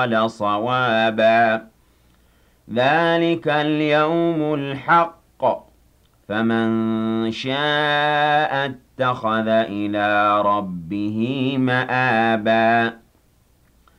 صوابا ذلك اليوم الحق فمن شاء اتخذ إلى ربه مآبا